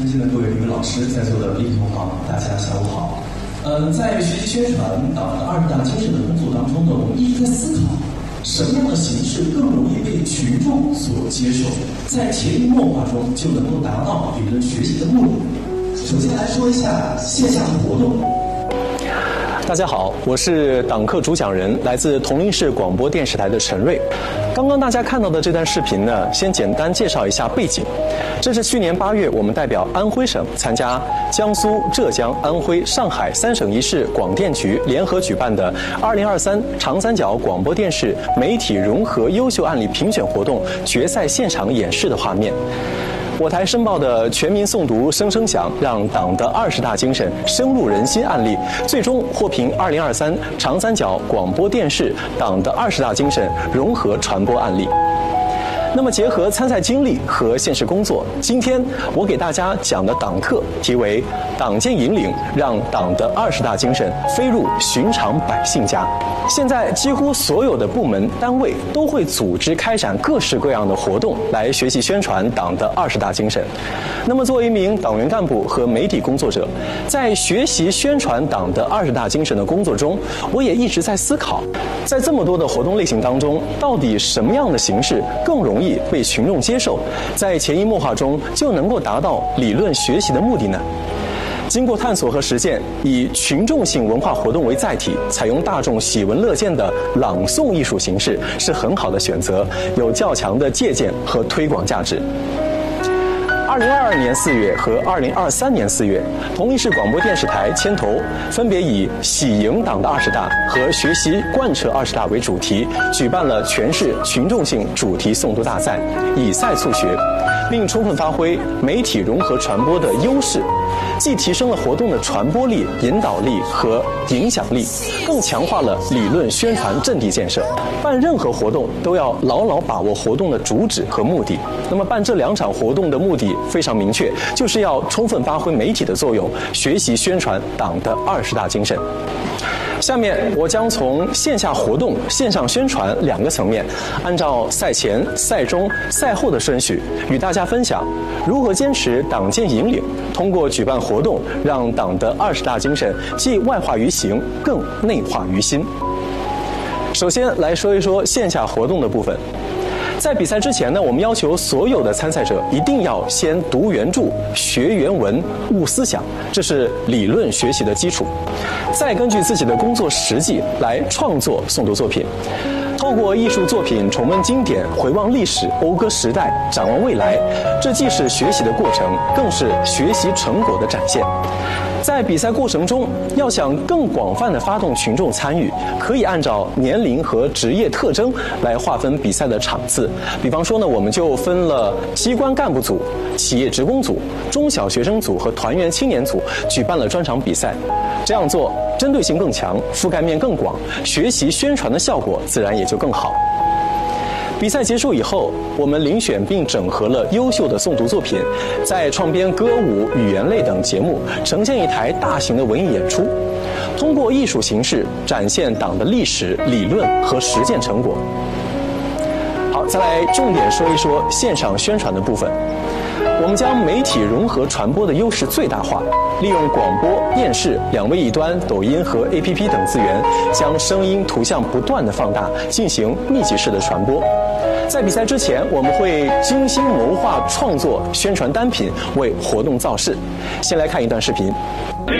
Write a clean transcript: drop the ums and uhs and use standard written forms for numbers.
尊敬的各位语文老师，在座的弟兄同行，大家下午好。在学习宣传党的20大精神的工作当中呢，我们一直在思考，什么样的形式更容易被群众所接受，在潜移默化中就能够达到理论学习的目的。首先来说一下线下活动。 大家好，我是党课主讲人，来自铜陵市广播电视台的陈瑞。刚刚大家看到的这段视频呢，先简单介绍一下背景。这是去年8月，我们代表安徽省参加江苏、浙江、安徽、上海3省1市广电局联合举办的2023长三角广播电视媒体融合优秀案例评选活动决赛现场演示的画面。我台申报的全民诵读声声响，让党的20大精神深入人心案例，最终获评2023长三角广播电视党的20大精神融合传播案例。那么结合参赛经历和现实工作，今天我给大家讲的党课题为党建引领，让党的20大精神飞入寻常百姓家。现在几乎所有的部门单位都会组织开展各式各样的活动来学习宣传党的20大精神。那么作为一名党员干部和媒体工作者，在学习宣传党的20大精神的工作中，我也一直在思考，在这么多的活动类型当中，到底什么样的形式更容易被群众接受，在潜移默化中就能够达到理论学习的目的呢？经过探索和实践，以群众性文化活动为载体，采用大众喜闻乐见的朗诵艺术形式是很好的选择，有较强的借鉴和推广价值。2022年4月和2023年4月，铜陵市广播电视台牵头，分别以喜迎党的20大和学习贯彻20大为主题，举办了全市群众性主题诵读大赛，以赛促学，并充分发挥媒体融合传播的优势，既提升了活动的传播力、引导力和影响力，更强化了理论宣传阵地建设。办任何活动都要牢牢把握活动的主旨和目的。那么办这2场活动的目的非常明确，就是要充分发挥媒体的作用，学习宣传党的20大精神。下面我将从线下活动、线上宣传2个层面，按照赛前、赛中、赛后的顺序，与大家分享如何坚持党建引领，通过举办活动，让党的20大精神既外化于行，更内化于心。首先来说一说线下活动的部分。在比赛之前呢，我们要求所有的参赛者一定要先读原著、学原文、悟思想，这是理论学习的基础。再根据自己的工作实际来创作诵读作品，透过艺术作品重温经典、回望历史、讴歌时代、展望未来，这既是学习的过程，更是学习成果的展现。在比赛过程中，要想更广泛地发动群众参与，可以按照年龄和职业特征来划分比赛的场次。比方说呢，我们就分了机关干部组、企业职工组、中小学生组和团员青年组，举办了专场比赛。这样做针对性更强，覆盖面更广，学习宣传的效果自然也就更好。比赛结束以后，我们遴选并整合了优秀的诵读作品，在创编歌舞、语言类等节目，呈现一台大型的文艺演出，通过艺术形式展现党的历史、理论和实践成果。好，再来重点说一说线上宣传的部分。我们将媒体融合传播的优势最大化，利用广播、电视、2位一端、抖音和 APP 等资源，将声音、图像不断的放大，进行密集式的传播。在比赛之前，我们会精心谋划创作宣传单品，为活动造势。先来看一段视频。